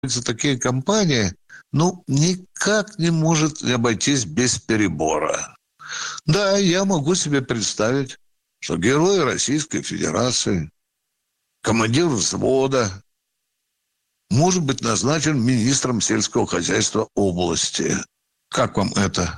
такие компании, никак не может обойтись без перебора. Да, я могу себе представить, что герой Российской Федерации, командир взвода, может быть назначен министром сельского хозяйства области. Как вам это?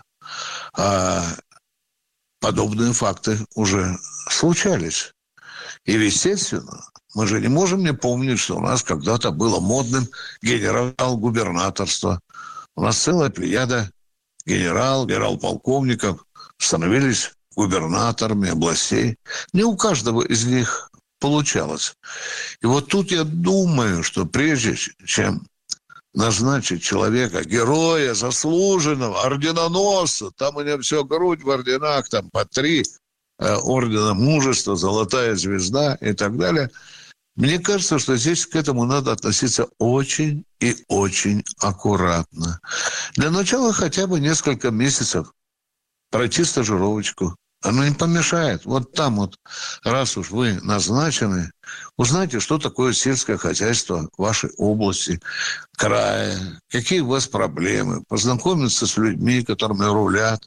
Подобные факты уже случались. И, естественно, мы же не можем не помнить, что у нас когда-то было модным генерал-губернаторство. У нас целая плеяда генерал-полковников становились губернаторами областей. Не у каждого из них получалось. И вот тут я думаю, что прежде чем назначить человека, героя, заслуженного, орденоносца, там у него все грудь в орденах, там по 3 ордена мужества, золотая звезда и так далее. Мне кажется, что здесь к этому надо относиться очень и очень аккуратно. Для начала хотя бы несколько месяцев пройти стажировочку. Оно не помешает. Вот там вот, раз уж вы назначены, узнайте, что такое сельское хозяйство в вашей области, края, какие у вас проблемы, познакомиться с людьми, которыми рулят.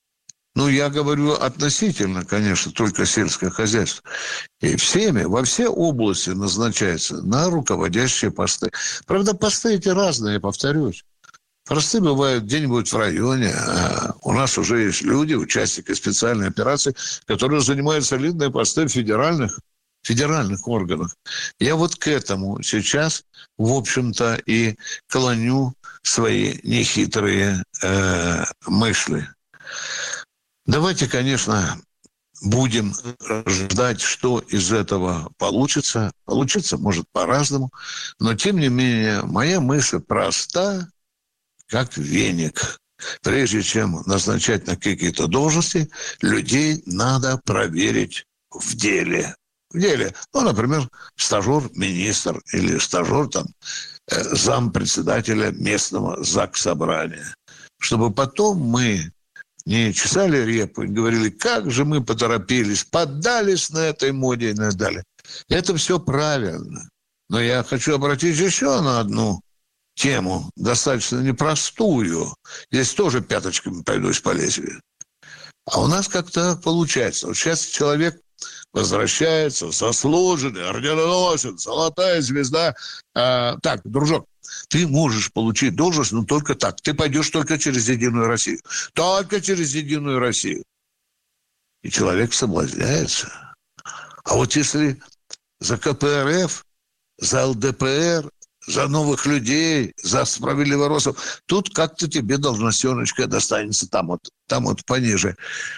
Я говорю относительно, конечно, только сельское хозяйство. И во все области назначается на руководящие посты. Правда, посты эти разные, я повторюсь. Посты бывают где-нибудь в районе, а у нас уже есть люди, участники специальной операции, которые занимают солидные посты в федеральных органах. Я вот к этому сейчас, в общем-то, и клоню свои нехитрые мысли. Давайте, конечно, будем ждать, что из этого получится. Получиться может по-разному. Но, тем не менее, моя мысль проста, как веник. Прежде чем назначать на какие-то должности, людей надо проверить в деле. Например, стажер-министр или стажер зампредседателя местного заксобрания. Чтобы потом мы не чесали репу и говорили, как же мы поторопились, поддались на этой моде и так далее. Это все правильно. Но я хочу обратить еще на одну тему, достаточно непростую. Здесь тоже пяточками пройдусь по лезвию. А у нас как-то получается. Вот сейчас человек возвращается, заслуженный, орденоносец, золотая звезда. Так, дружок, ты можешь получить должность, но только так. Ты пойдешь только через Единую Россию. Только через Единую Россию. И человек соблазняется. А вот если за КПРФ, за ЛДПР, за новых людей, за справедливый рост, тут как-то тебе должностеночка достанется там вот пониже.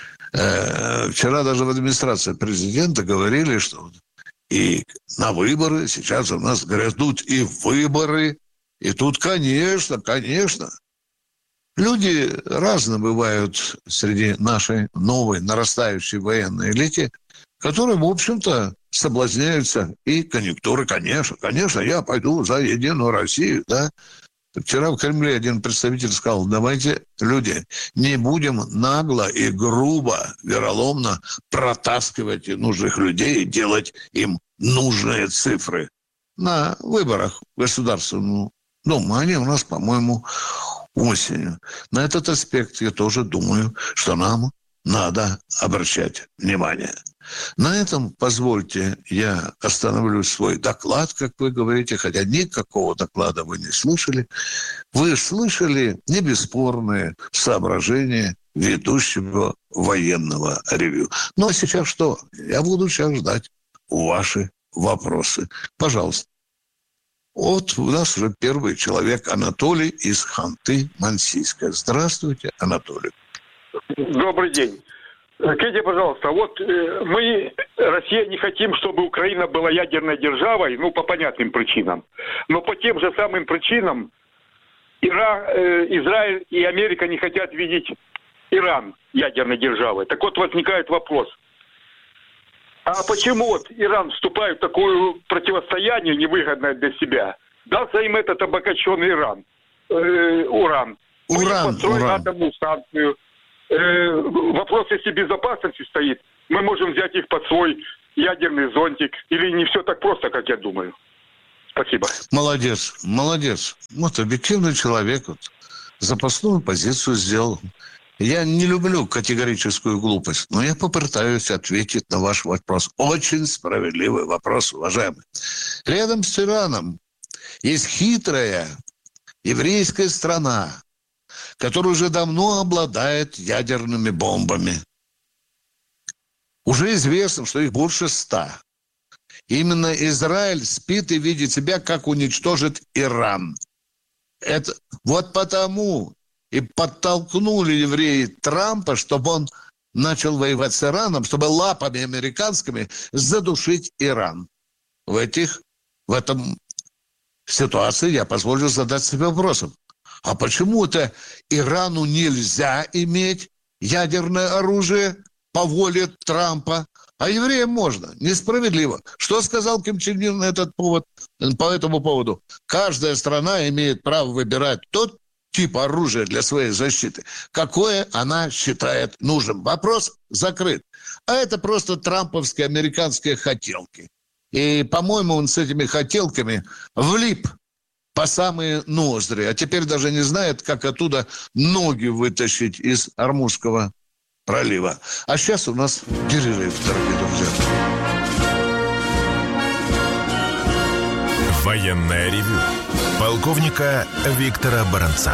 Вчера даже в администрации президента говорили, что и на выборы, сейчас у нас грядут и выборы, и тут, конечно, люди разные бывают среди нашей новой нарастающей военной элиты, которые, в общем-то, соблазняются и конъюнктуры, конечно, я пойду за Единую Россию, да. Вчера в Кремле один представитель сказал, давайте, люди, не будем нагло и грубо, вероломно протаскивать нужных людей и делать им нужные цифры. На выборах в Государственную Думу, они у нас, по-моему, осенью. На этот аспект я тоже думаю, что нам надо обращать внимание. На этом, позвольте, я остановлю свой доклад, как вы говорите, хотя никакого доклада вы не слышали. Вы слышали небесспорные соображения ведущего военного ревью. Ну, а сейчас что? Я буду сейчас ждать ваши вопросы. Пожалуйста. Вот у нас уже первый человек, Анатолий из Ханты-Мансийска. Здравствуйте, Анатолий. Добрый день. Скажите, пожалуйста, вот мы, Россия, не хотим, чтобы Украина была ядерной державой, по понятным причинам. Но по тем же самым причинам Израиль и Америка не хотят видеть Иран ядерной державой. Так вот, возникает вопрос. А почему вот Иран вступает в такое противостояние невыгодное для себя? Дался им этот обогащенный уран. Построили атомную станцию. Вопрос, если безопасности стоит, мы можем взять их под свой ядерный зонтик. Или не все так просто, как я думаю. Спасибо. Молодец. Вот объективный человек запасную позицию сделал. Я не люблю категорическую глупость, но я попытаюсь ответить на ваш вопрос. Очень справедливый вопрос, уважаемый. Рядом с Ираном есть хитрая еврейская страна, которая уже давно обладает ядерными бомбами. Уже известно, что их больше 100. Именно Израиль спит и видит себя, как уничтожит Иран. Это вот потому и подтолкнули евреи Трампа, чтобы он начал воевать с Ираном, чтобы лапами американскими задушить Иран. В этом ситуации я позволю задать себе вопросом. А почему-то Ирану нельзя иметь ядерное оружие по воле Трампа, а евреям можно? Несправедливо. Что сказал Ким Чен Ын по этому поводу? Каждая страна имеет право выбирать тот тип оружия для своей защиты, какое она считает нужным. Вопрос закрыт. А это просто трамповские американские хотелки. И, по-моему, он с этими хотелками влип по самые ноздри. А теперь даже не знает, как оттуда ноги вытащить из Ормузского пролива. А сейчас у нас перерыв, дорогие друзья. Военное ревю полковника Виктора Баранца.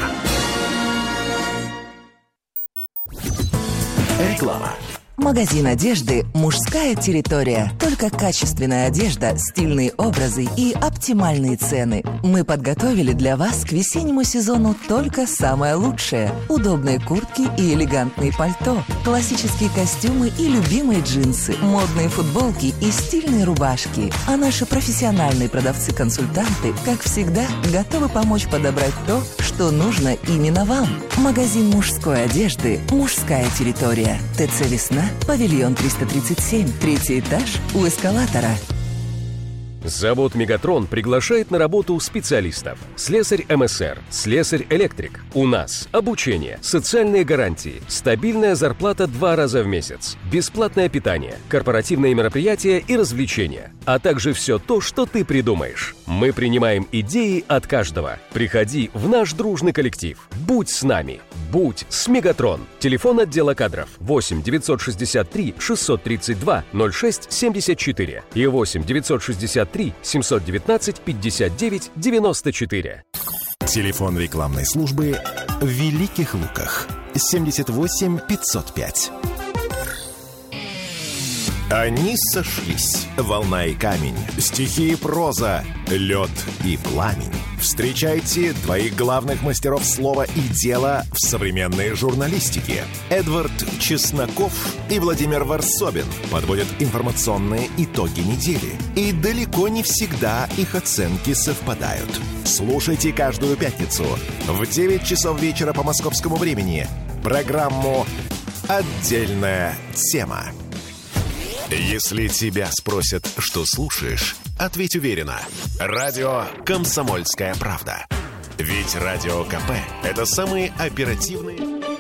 Реклама. Магазин одежды «Мужская территория». Только качественная одежда, стильные образы и оптимальные цены. Мы подготовили для вас к весеннему сезону только самое лучшее. Удобные куртки и элегантные пальто, классические костюмы и любимые джинсы, модные футболки и стильные рубашки. А наши профессиональные продавцы-консультанты, как всегда, готовы помочь подобрать то, что нужно именно вам. Магазин мужской одежды «Мужская территория». ТЦ «Весна», павильон 337, 3-й этаж, у эскалатора. Завод «Мегатрон» приглашает на работу специалистов. Слесарь МСР, слесарь-электрик. У нас обучение, социальные гарантии, стабильная зарплата 2 раза в месяц, бесплатное питание, корпоративные мероприятия и развлечения, а также все то, что ты придумаешь. Мы принимаем идеи от каждого. Приходи в наш дружный коллектив. Будь с нами. Будь с «Мегатрон». Телефон отдела кадров 8 963 632 06 74 и 8 963 719 59 94. Телефон рекламной службы в Великих Луках 78 505. Они сошлись. Волна и камень, стихи и проза, лед и пламень. Встречайте двоих главных мастеров слова и дела в современной журналистике. Эдвард Чесноков и Владимир Варсобин подводят информационные итоги недели. И далеко не всегда их оценки совпадают. Слушайте каждую пятницу в 9 часов вечера по московскому времени программу «Отдельная тема». Если тебя спросят, что слушаешь, ответь уверенно. Радио «Комсомольская правда». Ведь Радио КП – это самые оперативные...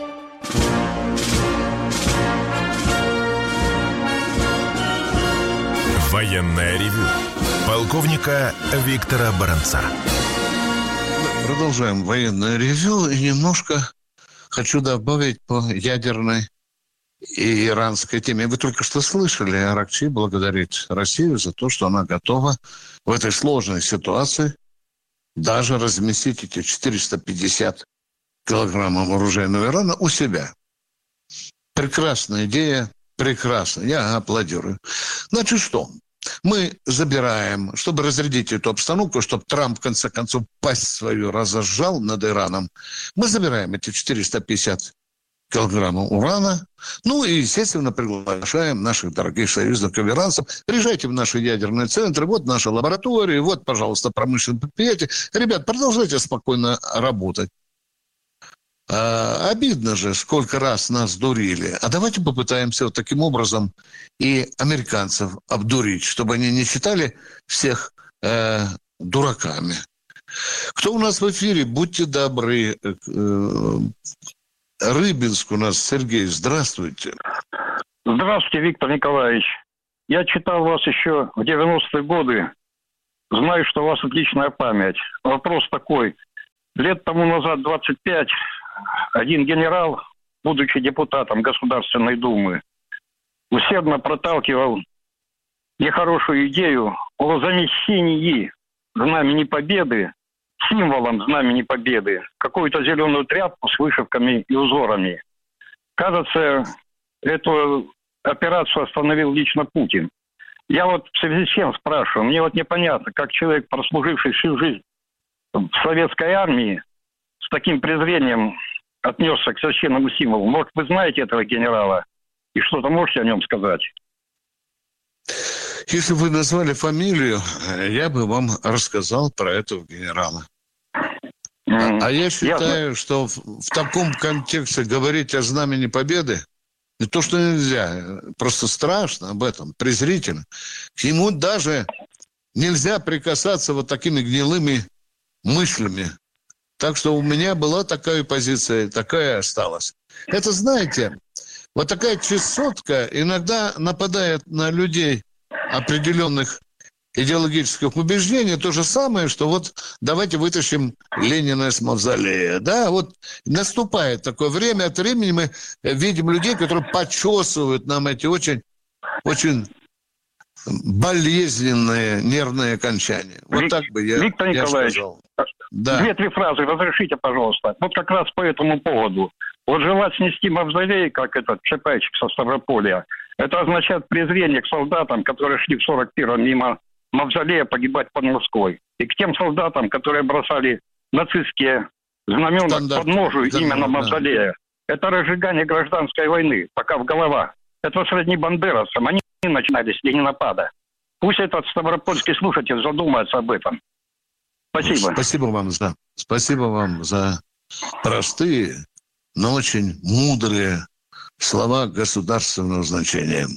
Военное ревю полковника Виктора Баранца. Продолжаем военное ревю. И немножко хочу добавить по ядерной и иранской теме. Вы только что слышали, Аракчи благодарит Россию за то, что она готова в этой сложной ситуации даже разместить эти 450 килограммов оружейного Ирана у себя. Прекрасная идея, прекрасно. Я аплодирую. Значит, что? Мы забираем, чтобы разрядить эту обстановку, чтобы Трамп, в конце концов, пасть свою разожжал над Ираном. Мы забираем эти 450 килограммов урана. Ну и, естественно, приглашаем наших дорогих союзников иранцев. Приезжайте в наши ядерные центры. Вот наша лаборатория. Вот, пожалуйста, промышленное предприятие. Ребят, продолжайте спокойно работать. Обидно же, сколько раз нас дурили. А давайте попытаемся вот таким образом и американцев обдурить, чтобы они не считали всех дураками. Кто у нас в эфире? Будьте добры. Рыбинск у нас. Сергей, здравствуйте. Здравствуйте, Виктор Николаевич. Я читал вас еще в 90-е годы. знаю, что у вас отличная память. Вопрос такой. Лет тому назад 25 один генерал, будучи депутатом Государственной Думы, усердно проталкивал нехорошую идею о замещении Знамени Победы, символом Знамени Победы, какую-то зеленую тряпку с вышивками и узорами. Кажется, эту операцию остановил лично Путин. Я вот в связи с чем спрашиваю, мне вот непонятно, как человек, прослуживший всю жизнь в советской армии, с таким презрением отнесся к священному символу. Может, вы знаете этого генерала и что-то можете о нем сказать? Если бы вы назвали фамилию, я бы вам рассказал про этого генерала. А я считаю, что в таком контексте говорить о Знамени Победы, не то, что нельзя, просто страшно об этом, презрительно. К нему даже нельзя прикасаться вот такими гнилыми мыслями. Так что у меня была такая позиция, такая осталась. Это, знаете, вот такая чесотка иногда нападает на людей определенных идеологических убеждений. То же самое, что вот давайте вытащим Ленина из мавзолея. Да, вот наступает такое время, от времени мы видим людей, которые почесывают нам эти очень, очень болезненные нервные окончания. Вот так бы я сказал. Да. 2-3 фразы разрешите, пожалуйста. Вот как раз по этому поводу. Вот желать снести мавзолей, как этот Чапайчик со Ставрополя, это означает презрение к солдатам, которые шли в 41-м мимо мавзолея погибать под Москвой. И к тем солдатам, которые бросали нацистские знамена к подножию именно мавзолея. Это разжигание гражданской войны, пока в голова. Это сродни бандерасам. Они начинали с ленинопада. Пусть этот ставропольский слушатель задумается об этом. Спасибо. Спасибо вам за простые, но очень мудрые слова государственного значения.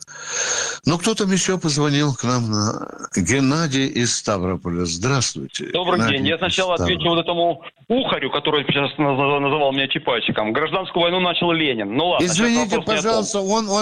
Ну, кто там еще позвонил к нам? Геннадий из Ставрополя. Здравствуйте. Добрый Геннадий день. Я сначала отвечу вот этому ухарю, который сейчас называл меня Чапайчиком. Гражданскую войну начал Ленин. Ну ладно. Извините, пожалуйста,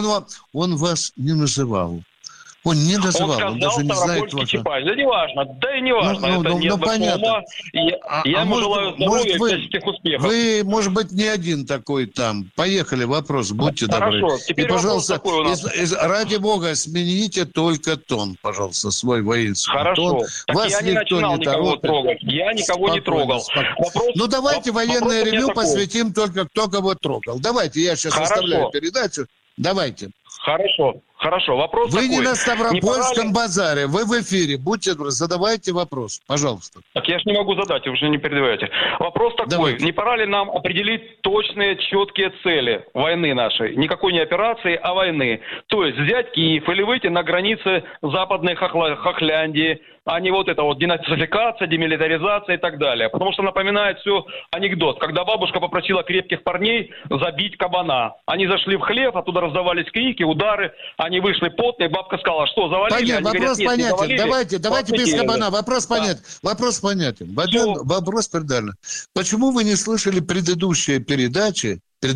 он вас не называл. Он не называл, он даже не знает вашего... Чапаев. Да не важно, это не понятно. Я ему желаю здоровья и всяческих успехов. Вы, может быть, не один такой там. Поехали, вопрос, будьте добры. Хорошо, теперь и, пожалуйста, такой у нас. Ради бога, смените только тон, пожалуйста, свой воинственный Хорошо. тон. Так вас я не начинал никого трогать. Я никого не трогал. Ну, давайте военное ревью посвятим только кто кого трогал. Давайте, я сейчас оставляю передачу. Давайте. Хорошо. Вопрос вы такой. Не на Ставропольском базаре, вы в эфире. Будьте добры, задавайте вопрос, пожалуйста. Так я же не могу задать, вы уже не передавайте. Вопрос такой. Давайте. Не пора ли нам определить точные, четкие цели войны нашей? Никакой не операции, а войны. То есть взять Киев или выйти на границы Западной Хохляндии, а не вот это вот денацификация, демилитаризация и так далее. Потому что напоминает все анекдот. Когда бабушка попросила крепких парней забить кабана. Они зашли в хлев, оттуда раздавались крики, удары. Они вышли потные, бабка сказала, что завалили? Понятно, вопрос говорят, понятен. Давайте без кабана. Вопрос понятен. Вопрос понятен. Вопрос предельно. Почему вы не слышали предыдущие передачи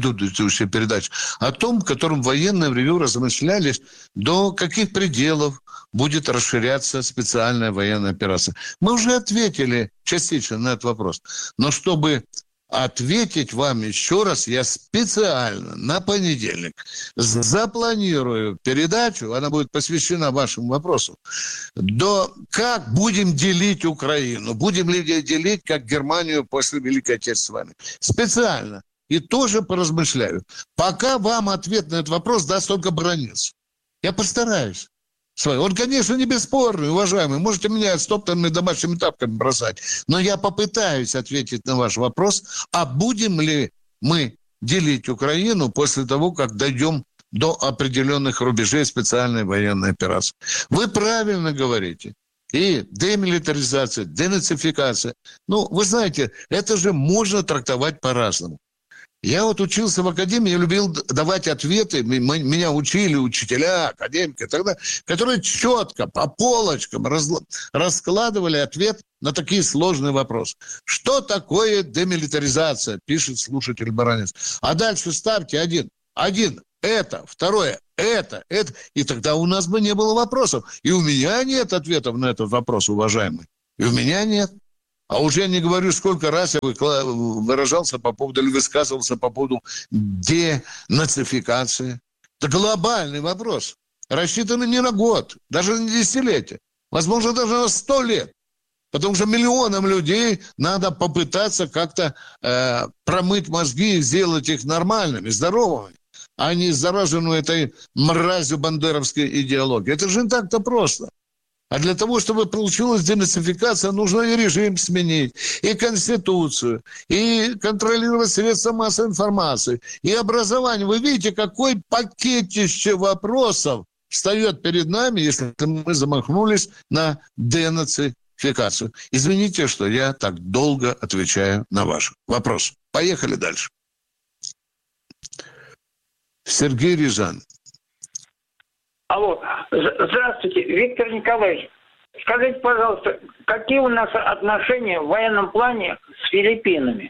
о том, в котором в военном ревью размышлялись, до каких пределов будет расширяться специальная военная операция? Мы уже ответили частично на этот вопрос. Но чтобы ответить вам еще раз, я специально на понедельник запланирую передачу, она будет посвящена вашему вопросу, как будем делить Украину, будем ли делить, как Германию после Великой Отечественной войны. Специально. И тоже поразмышляю. Пока вам ответ на этот вопрос даст только Бранец. Я постараюсь. Он, конечно, не бесспорный, уважаемый. Можете меня стоптанными домашними тапками бросать. Но я попытаюсь ответить на ваш вопрос. А будем ли мы делить Украину после того, как дойдем до определенных рубежей специальной военной операции? Вы правильно говорите. И демилитаризация, денацификация. Ну, вы знаете, это же можно трактовать по-разному. Я вот учился в академии, я любил давать ответы, меня учили учителя, академики и так далее, которые четко по полочкам раскладывали ответ на такие сложные вопросы. Что такое демилитаризация, пишет слушатель Баранец. А дальше ставьте один. Это. Второе. Это. И тогда у нас бы не было вопросов. И у меня нет ответов на этот вопрос, уважаемый. И у меня нет. А уже я не говорю, сколько раз я выражался по поводу, или высказывался по поводу денацификации. Это глобальный вопрос. Рассчитанный не на год, даже на десятилетие. Возможно, даже на 100 лет. Потому что миллионам людей надо попытаться как-то промыть мозги и сделать их нормальными, здоровыми, а не зараженную этой мразью бандеровской идеологией. Это же не так-то просто. А для того, чтобы получилась денацификация, нужно и режим сменить, и конституцию, и контролировать средства массовой информации, и образование. Вы видите, какой пакетище вопросов встает перед нами, если мы замахнулись на денацификацию. Извините, что я так долго отвечаю на ваш вопрос. Поехали дальше. Сергей Рязань. Алло, здравствуйте, Виктор Николаевич. Скажите, пожалуйста, какие у нас отношения в военном плане с Филиппинами?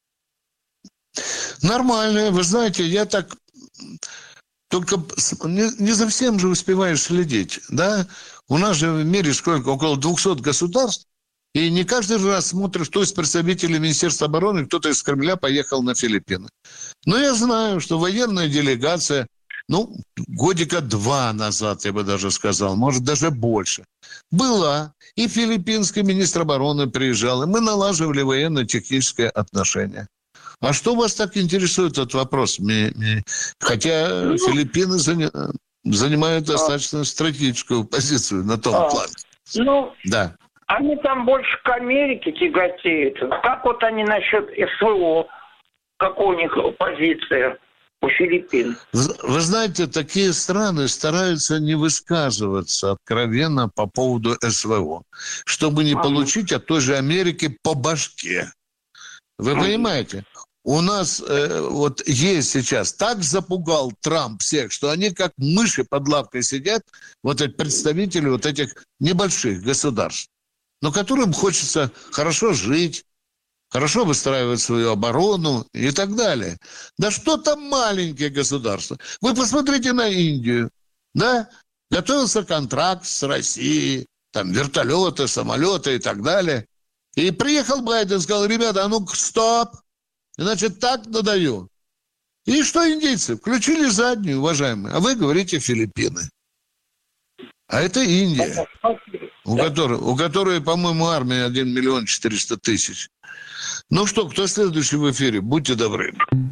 Нормальные. Вы знаете, я так только не за всем же успеваешь следить, да? У нас же в мире сколько? Около 200 государств. И не каждый раз смотришь, кто из представителей Министерства обороны, кто-то из Кремля поехал на Филиппины. Но я знаю, что военная делегация, годика 2 назад, я бы даже сказал, может, даже больше, была. И филиппинский министр обороны приезжал, и мы налаживали военно-техническое отношение. А что вас так интересует этот вопрос? Хотя Филиппины занимают достаточно стратегическую позицию на том плане. Да. Они там больше к Америке тяготеют. Как вот они насчет СВО? Какая у них позиция у Филиппин? Вы знаете, такие страны стараются не высказываться откровенно по поводу СВО, чтобы не получить от той же Америки по башке. Вы понимаете? У нас вот есть сейчас, так запугал Трамп всех, что они как мыши под лавкой сидят, вот эти представители вот этих небольших государств, но которым хочется хорошо жить, хорошо выстраивать свою оборону и так далее. Да что там маленькие государства? Вы посмотрите на Индию, да? Готовился контракт с Россией, там вертолеты, самолеты и так далее. И приехал Байден, сказал: ребята, а ну стоп, иначе так надаю. И что индейцы? Включили заднюю, уважаемые. А вы говорите Филиппины. А это Индия, у которой, по-моему, армия 1 400 000. Ну что, кто следующий в эфире? Будьте добры.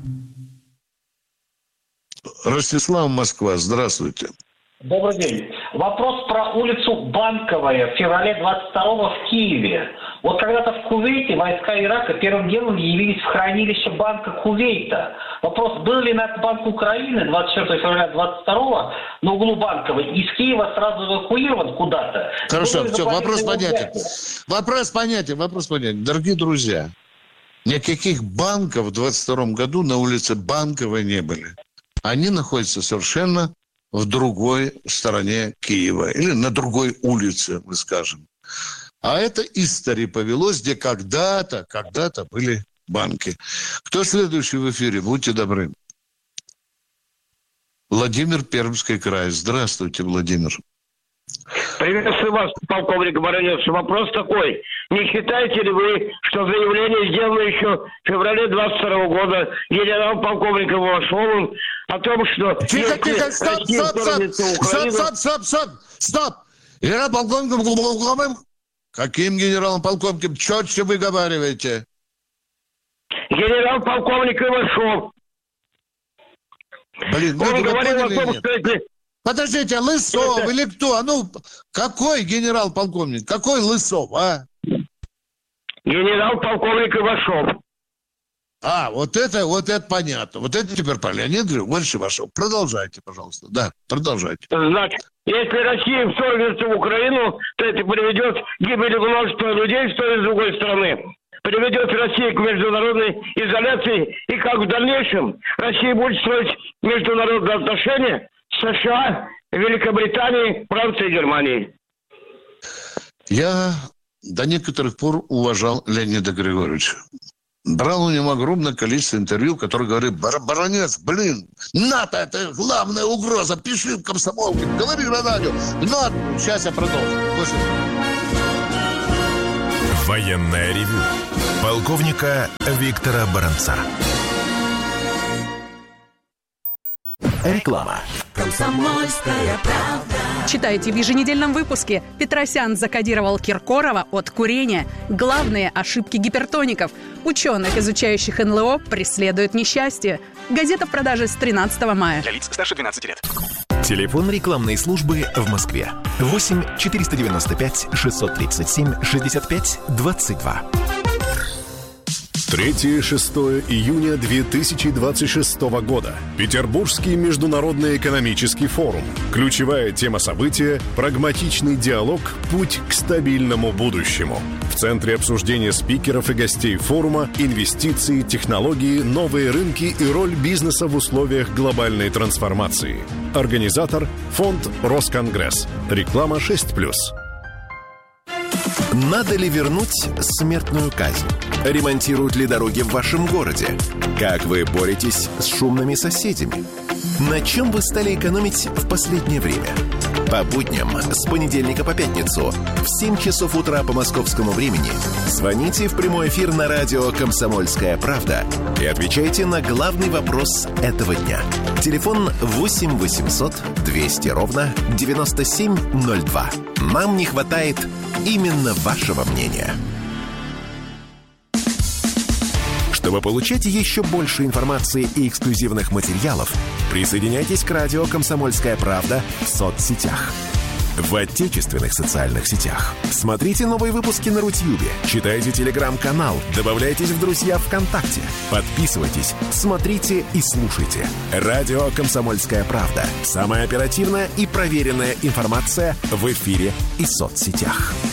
Ростислав, Москва, здравствуйте. Добрый день. Вопрос про улицу Банковая в феврале 22-го в Киеве. Вот когда-то в Кувейте войска Ирака первым делом явились в хранилище банка Кувейта. Вопрос, был ли на Банк Украины 24 февраля 22-го на углу Банковой из Киева сразу эвакуирован куда-то? Хорошо, все, вопрос понятен. Вопрос понятен. Дорогие друзья, никаких банков в 22-м году на улице Банковой не были. Они находятся совершенно в другой стороне Киева или на другой улице, мы скажем. А это история повелось, где когда-то были банки. Кто следующий в эфире? Будьте добры. Владимир, Пермский край. Здравствуйте, Владимир. Приветствую вас, полковник Баранец. Вопрос такой. Не считаете ли вы, что заявление сделано еще в феврале 22 года генерал-полковником Ивашовым о том, что... Тихо, стоп! Генерал-полковником... Каким генералом-полковником? Четче выговаривайте. Генерал-полковник Ивашов. Блин, он говорил о том, что эти... Подождите, Лысов или кто? Какой генерал-полковник? Какой Лысов, а? Генерал-полковник Ивашов. Вот это понятно. Вот это теперь понятно. Леонид Григорьевич Ивашов. Продолжайте, пожалуйста. Да, продолжайте. Значит, если Россия вторгнется в Украину, то это приведет к гибели множества людей с той и с другой стороны. Приведет Россию к международной изоляции. И как в дальнейшем Россия будет строить международные отношения с США, Великобританией, Францией и Германией. Я до некоторых пор уважал Леонида Григорьевича. брал у него огромное количество интервью, которые говорили: Баранец, блин, НАТО – это главная угроза, пиши в комсомолке, говори на радио. Но сейчас я продолжу. Военное ревю полковника Виктора Баранца. Реклама. «Комсомольская правда». Читайте в еженедельном выпуске. Петросян закодировал Киркорова от курения. Главные ошибки гипертоников. Ученых, изучающих НЛО, преследует несчастье. Газета в продаже с 13 мая. Для лиц старше 12 лет. Телефон рекламной службы в Москве. 8 495 637 65 22. 3-6 июня 2026 года. Петербургский международный экономический форум. Ключевая тема события – прагматичный диалог «Путь к стабильному будущему». В центре обсуждения спикеров и гостей форума инвестиции, технологии, новые рынки и роль бизнеса в условиях глобальной трансформации. Организатор – Фонд Росконгресс. Реклама 6+. Надо ли вернуть смертную казнь? Ремонтируют ли дороги в вашем городе? Как вы боретесь с шумными соседями? На чем вы стали экономить в последнее время? По будням с понедельника по пятницу в 7 часов утра по московскому времени звоните в прямой эфир на радио «Комсомольская правда» и отвечайте на главный вопрос этого дня. Телефон 8 800 200 ровно 9702. Нам не хватает именно вашего мнения. Чтобы получать еще больше информации и эксклюзивных материалов, присоединяйтесь к радио «Комсомольская правда» в соцсетях. В отечественных социальных сетях. Смотрите новые выпуски на Рутьюбе, читайте телеграм-канал, добавляйтесь в друзья ВКонтакте, подписывайтесь, смотрите и слушайте. Радио «Комсомольская правда». Самая оперативная и проверенная информация в эфире и соцсетях.